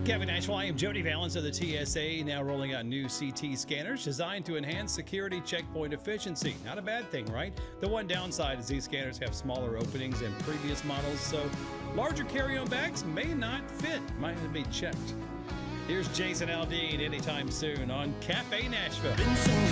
Kevin Nashville, I am Jody Valens of the TSA, now rolling out new CT scanners designed to enhance security checkpoint efficiency. Not a bad thing, right? The one downside is these scanners have smaller openings than previous models, so larger carry-on bags may not fit. Might have to be checked. Here's Jason Aldean anytime soon on Cafe Nashville.